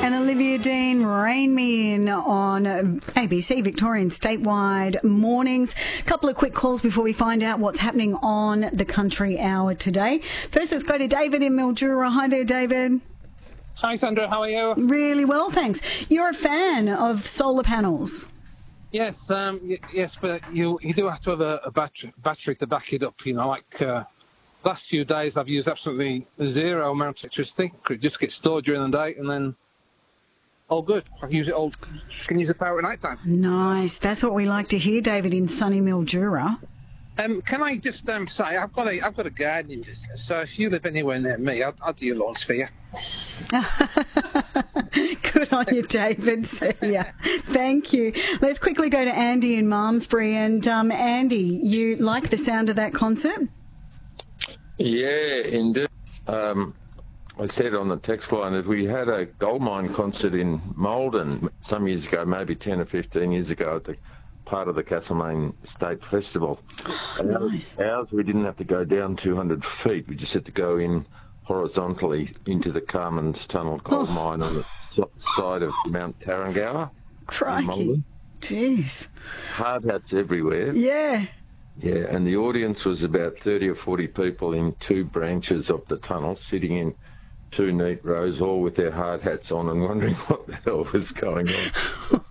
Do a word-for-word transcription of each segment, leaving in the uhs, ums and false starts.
And Olivia Dean, Rain Me In on A B C Victorian statewide mornings. A couple of quick calls before we find out what's happening on the Country Hour today. First, let's go to David in Mildura. Hi there, David. Hi, Sandra. How are you? Really well, thanks. You're a fan of solar panels. Yes, um, y- yes, but you you do have to have a, a battery, battery to back it up. You know, like uh, last few days, I've used absolutely zero amount of electricity. Could just get stored during the day, and then all good. I can use it all. Can use the power at night time. Nice. That's what we like to hear, David, in sunny Mildura. Um, can I just um, say I've got a I've got a gardening business, so if you live anywhere near me, I'll, I'll do your lawns for you. Good on you, David. See ya. Thank you. Let's quickly go to Andy in Malmesbury. And um, Andy, you like the sound of that concert? Yeah, indeed. Um, I said on the text line that we had a goldmine concert in Malden some years ago, maybe ten or fifteen years ago, at the part of the Castlemaine State Festival. Oh, nice. Ours, we didn't have to go down two hundred feet. We just had to go in horizontally into the Carmen's Tunnel coal Oh. mine on the so- side of Mount Tarrangower. Crikey. Jeez. Hard hats everywhere. Yeah. Yeah, and the audience was about thirty or forty people in two branches of the tunnel, sitting in two neat rows, all with their hard hats on and wondering what the hell was going on.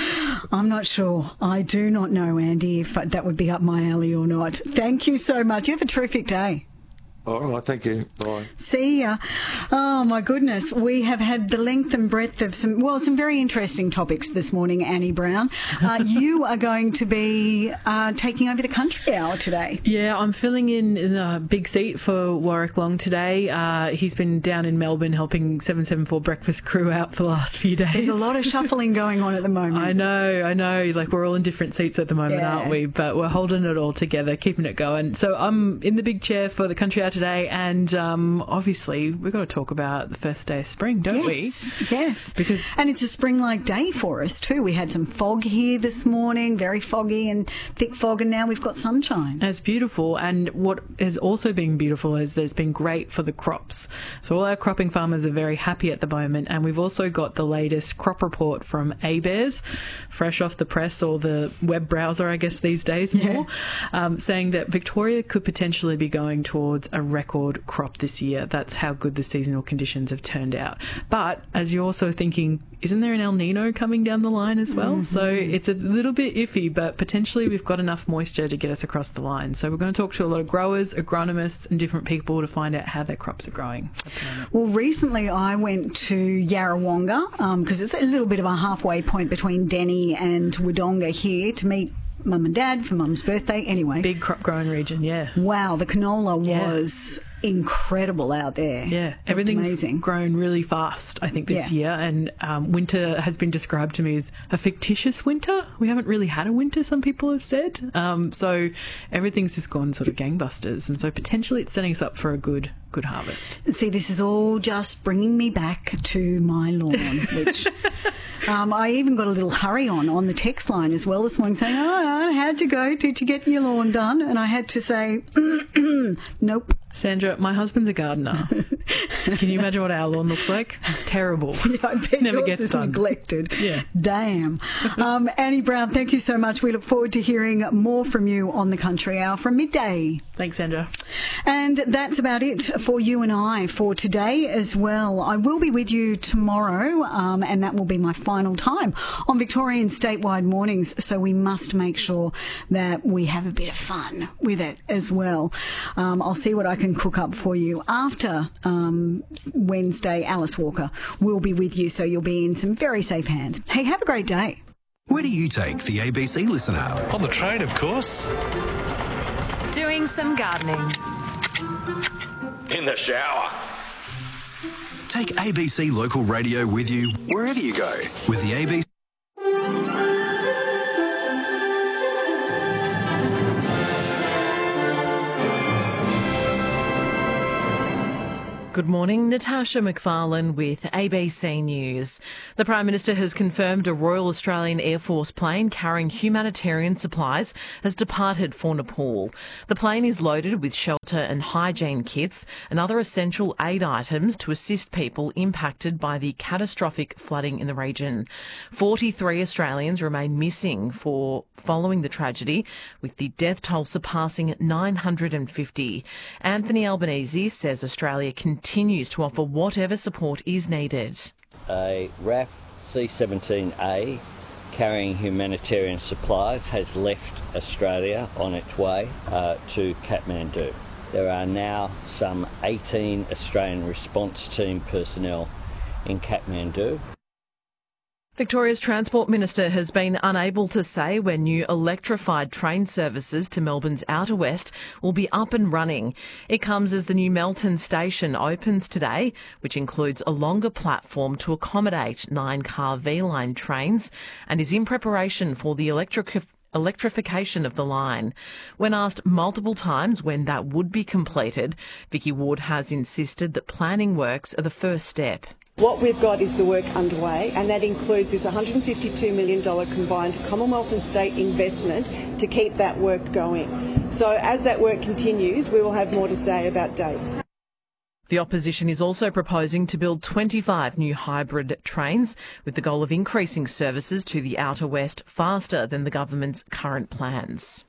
I'm not sure. I do not know, Andy, if that would be up my alley or not. Thank you so much. You have a terrific day. All right, thank you. Bye. See ya. Oh, my goodness. We have had the length and breadth of some, well, some very interesting topics this morning, Annie Brown. Uh, you are going to be uh, taking over the Country Hour today. Yeah, I'm filling in in a big seat for Warwick Long today. Uh, he's been down in Melbourne helping seven seven four Breakfast crew out for the last few days. There's a lot of shuffling going on at the moment. I know, I know. Like, we're all in different seats at the moment, Yeah. aren't we? But we're holding it all together, keeping it going. So I'm in the big chair for the Country Hour today, and um, obviously we've got to talk about the first day of spring, don't Yes, we? yes. Because And it's a spring-like day for us too. We had some fog here this morning, very foggy and thick fog, and now we've got sunshine. it's beautiful, and what has also been beautiful is that it's been great for the crops. So all our cropping farmers are very happy at the moment, and we've also got the latest crop report from ABARES, fresh off the press, or the web browser, I guess, these days more, um, saying that Victoria could potentially be going towards a record crop this year. That's how good the seasonal conditions have turned out. But as you're also thinking, isn't there an El Nino coming down the line as well? Mm-hmm. So it's a little bit iffy, but potentially we've got enough moisture to get us across the line. So we're going to talk to a lot of growers, agronomists and different people to find out how their crops are growing at the moment. Well, recently I went to Yarrawonga because it's a little bit of a halfway point between Denny and Wodonga here to meet Mum and Dad for Mum's birthday. Anyway, Big crop growing region, yeah. wow, the canola Yeah. was incredible out there. Yeah, Looked everything's amazing. grown really fast, I think, this Yeah. year. And um, winter has been described to me as a fictitious winter. We haven't really had a winter, some people have said. Um, so everything's just gone sort of gangbusters. And so potentially it's setting us up for a good good harvest. See, this is all just bringing me back to my lawn, which um, I even got a little hurry on on the text line as well this morning saying, oh, how'd you go? Did you get your lawn done? And I had to say, nope. Sandra, my husband's a gardener. Can you imagine what our lawn looks like? Terrible. I bet Never yours gets is done. neglected. Yeah. Damn. Um, Annie Brown, thank you so much. We look forward to hearing more from you on the Country Hour from midday. Thanks, Sandra. And that's about it for you and I for today as well. I will be with you tomorrow, um, and that will be my final time on Victorian statewide mornings. So we must make sure that we have a bit of fun with it as well. Um, I'll see what I can cook up for you after um, Wednesday. Alice Walker will be with you, so you'll be in some very safe hands. Hey, have a great day. Where do you take the A B C listener? On the train, of course. Doing some gardening. In the shower. Take A B C Local Radio with you wherever you go with the A B C. Good morning, Natasha McFarlane with A B C News. The Prime Minister has confirmed a Royal Australian Air Force plane carrying humanitarian supplies has departed for Nepal. The plane is loaded with shelter and hygiene kits and other essential aid items to assist people impacted by the catastrophic flooding in the region. forty-three Australians remain missing for following the tragedy, with the death toll surpassing nine hundred fifty. Anthony Albanese says Australia can continues to offer whatever support is needed. A R A F C seventeen A carrying humanitarian supplies has left Australia on its way uh, to Kathmandu. There are now some eighteen Australian response team personnel in Kathmandu. Victoria's Transport Minister has been unable to say when new electrified train services to Melbourne's Outer West will be up and running. It comes as the new Melton station opens today, which includes a longer platform to accommodate nine-car V-Line trains and is in preparation for the electric electrification of the line. When asked multiple times when that would be completed, Vicky Ward has insisted that planning works are the first step. What we've got is the work underway, and that includes this one hundred fifty-two million dollars combined Commonwealth and state investment to keep that work going. So as that work continues, we will have more to say about dates. The opposition is also proposing to build twenty-five new hybrid trains with the goal of increasing services to the Outer West faster than the government's current plans.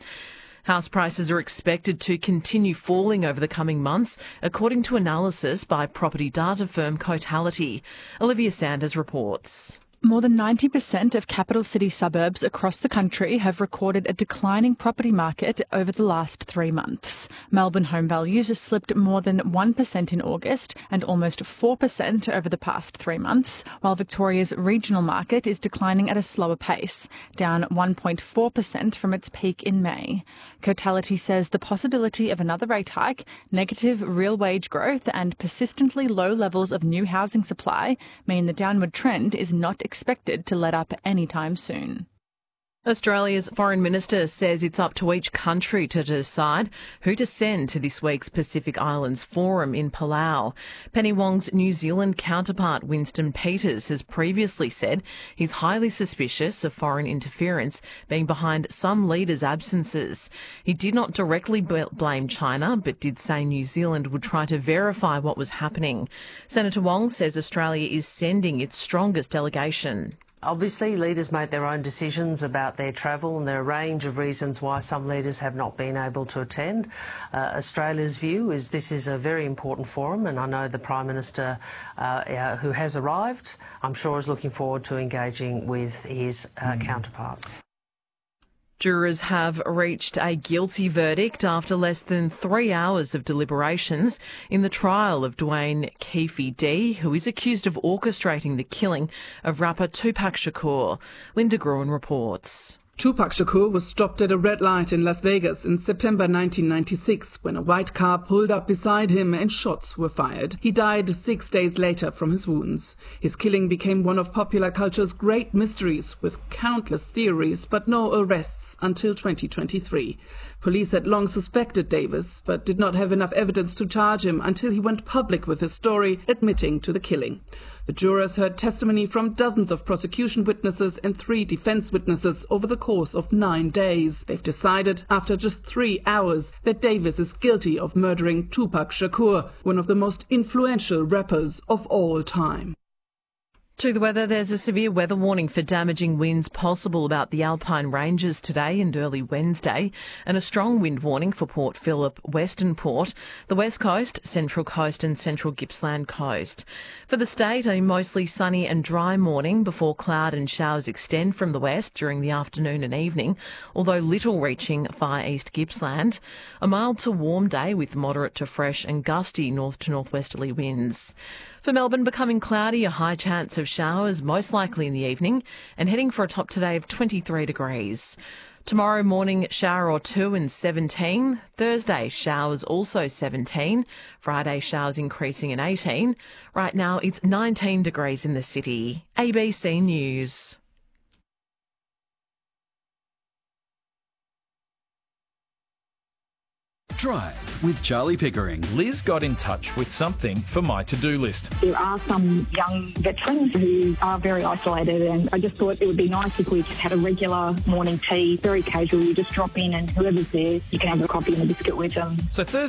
House prices are expected to continue falling over the coming months, according to analysis by property data firm Cotality. Olivia Sanders reports. More than ninety percent of capital city suburbs across the country have recorded a declining property market over the last three months. Melbourne home values have slipped more than one percent in August and almost four percent over the past three months, while Victoria's regional market is declining at a slower pace, down one point four percent from its peak in May. Cotality says the possibility of another rate hike, negative real wage growth and persistently low levels of new housing supply mean the downward trend is not expected to let up anytime soon. Australia's Foreign Minister says it's up to each country to decide who to send to this week's Pacific Islands Forum in Palau. Penny Wong's New Zealand counterpart Winston Peters has previously said he's highly suspicious of foreign interference being behind some leaders' absences. He did not directly blame China, but did say New Zealand would try to verify what was happening. Senator Wong says Australia is sending its strongest delegation. Obviously, leaders make their own decisions about their travel, and there are a range of reasons why some leaders have not been able to attend. Uh, Australia's view is this is a very important forum, and I know the Prime Minister, uh, uh, who has arrived, I'm sure is looking forward to engaging with his uh, mm. counterparts. Jurors have reached a guilty verdict after less than three hours of deliberations in the trial of Dwayne Keefe D, who is accused of orchestrating the killing of rapper Tupac Shakur. Linda Gruen reports. Tupac Shakur was stopped at a red light in Las Vegas in September nineteen ninety-six when a white car pulled up beside him and shots were fired. He died six days later from his wounds. His killing became one of popular culture's great mysteries, with countless theories but no arrests until twenty twenty-three. Police had long suspected Davis, but did not have enough evidence to charge him until he went public with his story, admitting to the killing. The jurors heard testimony from dozens of prosecution witnesses and three defense witnesses over the course of nine days. They've decided, after just three hours, that Davis is guilty of murdering Tupac Shakur, one of the most influential rappers of all time. To the weather, there's a severe weather warning for damaging winds possible about the Alpine Ranges today and early Wednesday, and a strong wind warning for Port Phillip, Western Port, the West Coast, Central Coast and Central Gippsland Coast. For the state, a mostly sunny and dry morning before cloud and showers extend from the west during the afternoon and evening, although little reaching far east Gippsland. A mild to warm day with moderate to fresh and gusty north to northwesterly winds. For Melbourne, becoming cloudy, a high chance of showers, most likely in the evening, and heading for a top today of twenty-three degrees. Tomorrow morning, shower or two and seventeen. Thursday, showers also seventeen. Friday, showers increasing in eighteen. Right now, it's nineteen degrees in the city. A B C News. Drive with Charlie Pickering. Liz got in touch with something for my to-do list. There are some young veterans who are very isolated, and I just thought it would be nice if we just had a regular morning tea, very casual. You just drop in and whoever's there, you can have a coffee and a biscuit with them. So Thursday